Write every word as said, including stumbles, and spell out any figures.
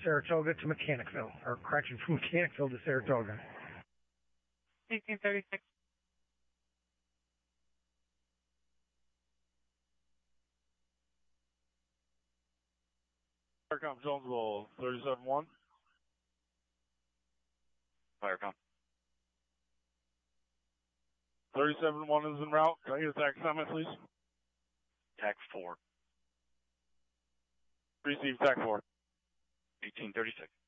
Saratoga to Mechanicville, or correction, from Mechanicville to Saratoga. eighteen thirty-six. Firecom Jonesville, thirty-seven one. Firecom. thirty-seven one is en route. Can I get a tax assignment, please? Tac four. Receive tac four. eighteen thirty-six.